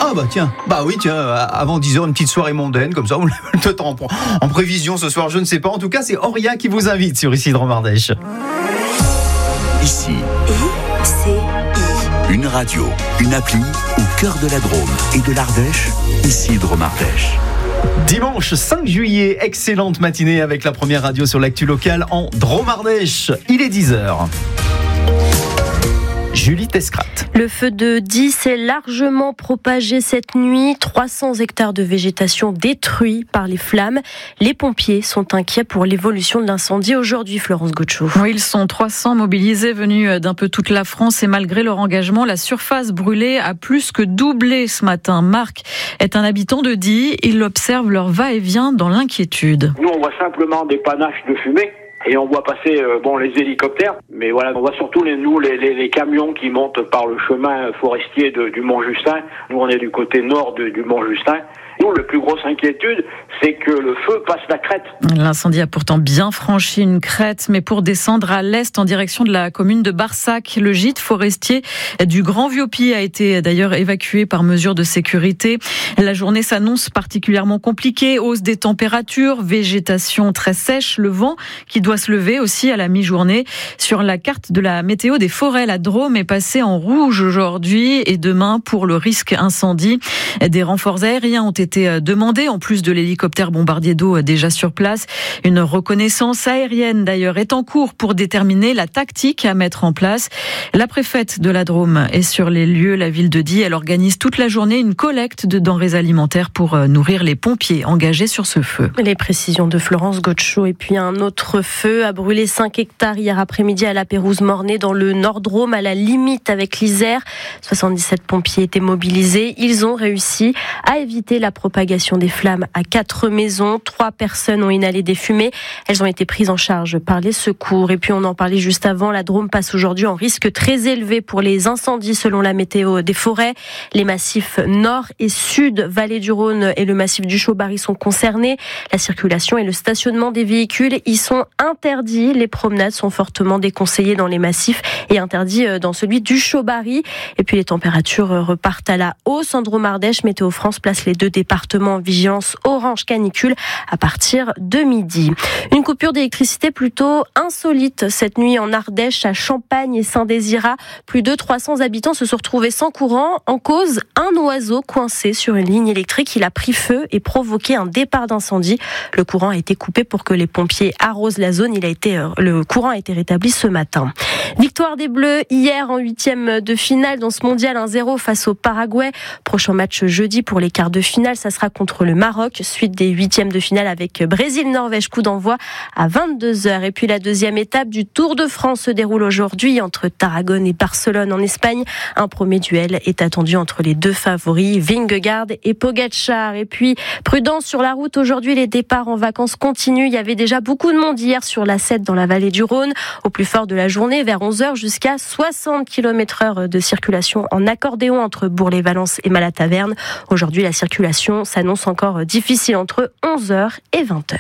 Ah bah tiens, avant 10h, une petite soirée mondaine, comme ça, on le temps en prévision ce soir, je ne sais pas. En tout cas, c'est Auria qui vous invite sur Ici Drôme Ardèche. Ici, une radio, une appli au cœur de la Drôme et de l'Ardèche. Ici Drôme Ardèche. Dimanche 5 juillet, excellente matinée avec la première radio sur l'actu locale en Drôme Ardèche. Il est 10h. Julie Tescrat. Le feu de Die s'est largement propagé cette nuit. 300 hectares de végétation détruits par les flammes. Les pompiers sont inquiets pour l'évolution de l'incendie aujourd'hui, Florence Gaucho. Oui, ils sont 300 mobilisés venus d'un peu toute la France et malgré leur engagement, la surface brûlée a plus que doublé ce matin. Marc est un habitant de Die. Il observe leur va-et-vient dans l'inquiétude. Nous, on voit simplement des panaches de fumée. Et on voit passer les hélicoptères, mais voilà, on voit surtout les camions qui montent par le chemin forestier du Mont-Justin. Nous, on est du côté nord du Mont-Justin. Nous, la plus grosse inquiétude, c'est que le feu passe la crête. L'incendie a pourtant bien franchi une crête, mais pour descendre à l'est en direction de la commune de Barsac, le gîte forestier du Grand Vieux-Py a été d'ailleurs évacué par mesure de sécurité. La journée s'annonce particulièrement compliquée, hausse des températures, végétation très sèche, le vent qui doit se lever aussi à la mi-journée. Sur la carte de la météo des forêts, la Drôme est passée en rouge aujourd'hui et demain pour le risque incendie. Des renforts aériens ont été demandés, en plus de l'hélicoptère bombardier d'eau déjà sur place. Une reconnaissance aérienne d'ailleurs est en cours pour déterminer la tactique à mettre en place. La préfète de la Drôme est sur les lieux, la ville de Die. Elle organise toute la journée une collecte de denrées alimentaires pour nourrir les pompiers engagés sur ce feu. Les précisions de Florence Gaucho. Et puis un autre feu a brûlé 5 hectares hier après-midi à la Pérouse-Mornay dans le Nord-Drôme, à la limite avec l'Isère. 77 pompiers étaient mobilisés. Ils ont réussi à éviter la propagation des flammes à 4 maisons. 3 personnes ont inhalé des fumées. Elles ont été prises en charge par les secours. Et puis on en parlait juste avant, la Drôme passe aujourd'hui en risque très élevé pour les incendies selon la météo des forêts. Les massifs nord et sud, vallée du Rhône et le massif du Chaubarry sont concernés. La circulation et le stationnement des véhicules y sont interdits. Les promenades sont fortement déconseillées dans les massifs et interdits dans celui du Chaubarry. Et puis les températures repartent à la hausse. En Drôme Ardèche, Météo France place les 2 départements en vigilance orange canicule à partir de midi. Une coupure d'électricité plutôt insolite cette nuit en Ardèche, à Champagne et Saint-Désirat. Plus de 300 habitants se sont retrouvés sans courant. En cause, un oiseau coincé sur une ligne électrique. Il a pris feu et provoqué un départ d'incendie. Le courant a été coupé pour que les pompiers arrosent la zone. Le courant a été rétabli ce matin. Victoire des Bleus hier en 8e de finale dans ce mondial 1-0 face au Paraguay. Prochain match jeudi pour les quarts de finale, ça sera contre le Maroc. Suite des 8e de finale avec Brésil-Norvège, coup d'envoi à 22h. Et puis la deuxième étape du Tour de France se déroule aujourd'hui entre Tarragone et Barcelone en Espagne. Un premier duel est attendu entre les 2 favoris, Vingegaard et Pogačar. Et puis prudence sur la route aujourd'hui, les départs en vacances continuent. Il y avait déjà beaucoup de monde hier sur la 7 dans la vallée du Rhône. Au plus fort de la journée, vers 11h, jusqu'à 60 km/h de circulation en accordéon entre Bourg-les-Valences et Malataverne. Aujourd'hui, la circulation s'annonce encore difficile entre 11h et 20h.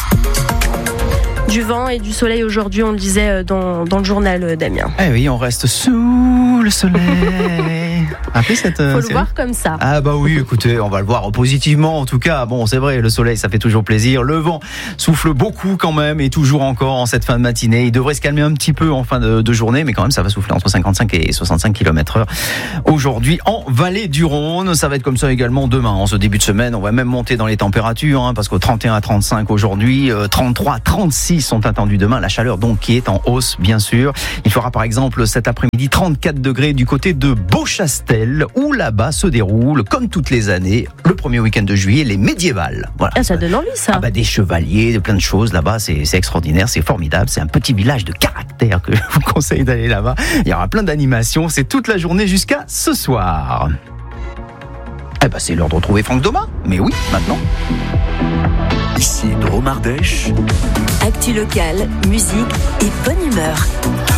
Du vent et du soleil aujourd'hui, on le disait dans le journal, Damien. Eh oui, on reste sous le soleil. Après cette faut le voir comme ça. Ah bah oui, écoutez, on va le voir positivement en tout cas. Bon, c'est vrai, le soleil, ça fait toujours plaisir. Le vent souffle beaucoup quand même et toujours encore en cette fin de matinée. Il devrait se calmer un petit peu en fin de journée, mais quand même, ça va souffler entre 55 et 65 km/h aujourd'hui en vallée du Rhône. Ça va être comme ça également demain. En ce début de semaine, on va même monter dans les températures, parce qu'au 31 à 35 aujourd'hui, 33, 36 sont attendus demain. La chaleur donc qui est en hausse, bien sûr. Il fera par exemple cet après-midi 34 degrés du côté de Beauchastel, où là-bas se déroule, comme toutes les années, le premier week-end de juillet, les médiévales. Voilà. Ah, ça donne envie, ça. Des chevaliers, de plein de choses là-bas, c'est extraordinaire, c'est formidable. C'est un petit village de caractère que je vous conseille d'aller là-bas. Il y aura plein d'animations, c'est toute la journée jusqu'à ce soir. C'est l'heure de retrouver Franck Doma. Mais oui, maintenant. Ici Drôme Ardèche. Actu locale, musique et bonne humeur.